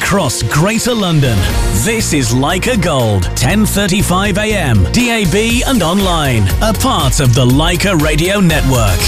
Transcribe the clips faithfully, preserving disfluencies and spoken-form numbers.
across Greater London. This is Leica Gold, ten thirty-five a m, D A B and online. A part of the Leica Radio Network.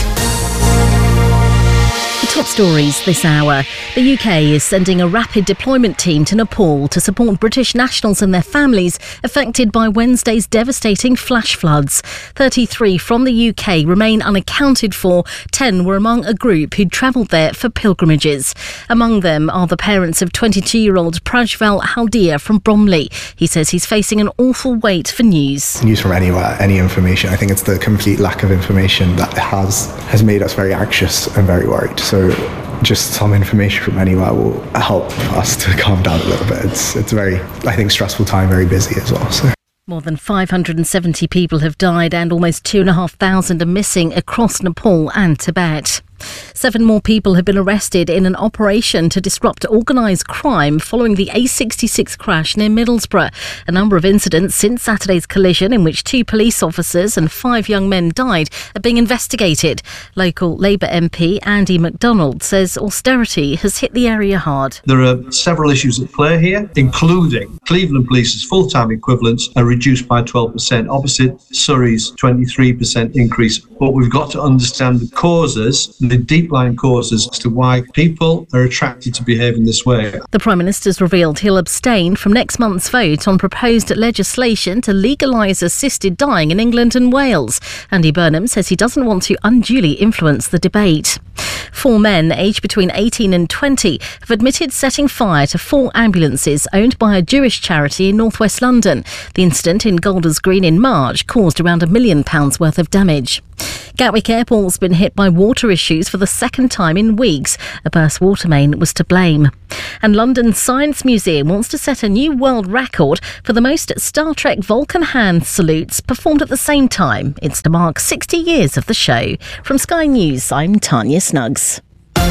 Top stories this hour. The U K is sending a rapid deployment team to Nepal to support British nationals and their families affected by Wednesday's devastating flash floods. thirty-three from the U K remain unaccounted for. ten were among a group who'd travelled there for pilgrimages. Among them are the parents of twenty-two-year-old Prajval Haldia from Bromley. He says he's facing an awful wait for news. News from anywhere, any information. I think it's the complete lack of information that has has made us very anxious and very worried. So just some information from anywhere will help us to calm down a little bit. It's it's a very, I think, stressful time, very busy as well. So. More than five hundred seventy people have died and almost two and a half thousand are missing across Nepal and Tibet. Seven more people have been arrested in an operation to disrupt organised crime following the A sixty-six crash near Middlesbrough. A number of incidents since Saturday's collision in which two police officers and five young men died are being investigated. Local Labour M P Andy MacDonald says austerity has hit the area hard. There are several issues at play here, including Cleveland Police's full-time equivalents are reduced by twelve percent, opposite Surrey's twenty-three percent increase. But we've got to understand the causes, the deep-lying causes as to why people are attracted to behave in this way. The Prime Minister's revealed he'll abstain from next month's vote on proposed legislation to legalise assisted dying in England and Wales. Andy Burnham says he doesn't want to unduly influence the debate. Four men aged between eighteen and twenty have admitted setting fire to four ambulances owned by a Jewish charity in northwest London. The incident in Golders Green in March caused around a million pounds worth of damage. Gatwick Airport's been hit by water issues for the second time in weeks. A burst water main was to blame. And London's Science Museum wants to set a new world record for the most Star Trek Vulcan hand salutes performed at the same time. It's to mark sixty years of the show. From Sky News, I'm Tanya Snuggs.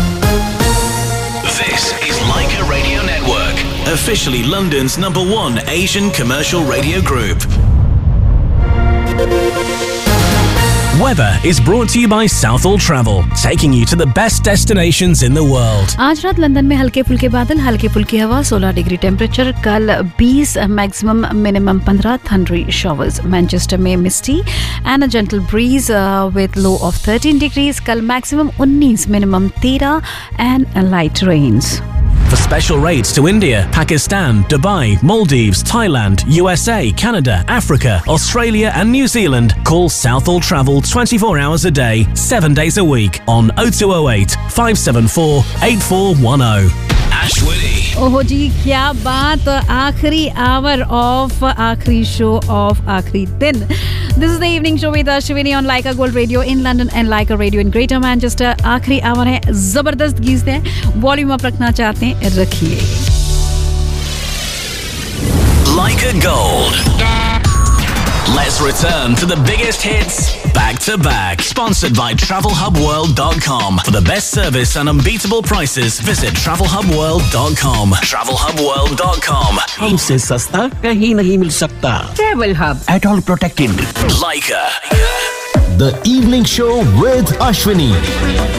This is Leica Radio Network, officially London's number one Asian commercial radio group. Weather is brought to you by Southall Travel, taking you to the best destinations in the world. आज रात London में हल्के फुल्के बादल, हल्के फुल्की हवा, सोलह डिग्री टेम्परेचर. कल बीस, मैक्सिमम मिनिमम पंद्रह. थंडरी शॉवर्स. मैनचेस्टर में मिस्टी and a gentle bridge with low of thirteen degrees. कल मैक्सिमम उन्नीस, मिनिमम तेरह and light rains. For special rates to India, Pakistan, Dubai, Maldives, Thailand, U S A, Canada, Africa, Australia and New Zealand, call Southall Travel twenty-four hours a day, seven days a week on oh two oh eight, five seven four, eight four one oh. Ashwini. ओहो जी, क्या बात. आखिरी hour of आखिरी show off आखिरी दिन. This is the evening show with Ashwini on Leica Gold Radio in London and Leica Radio in Greater Manchester. आखिरी our है, जबरदस्त गीत है. वॉल्यूम अप रखना चाहते हैं, रखिए. Leica Gold. Let's return to the biggest hits back to back. Sponsored by travel hub world dot com. For the best service and unbeatable prices, visit travel hub world dot com. travel hub world dot com. हमसे सस्ता कहीं नहीं मिल सकता. Travel Hub. At all protected. Leica. The evening show with Ashwini.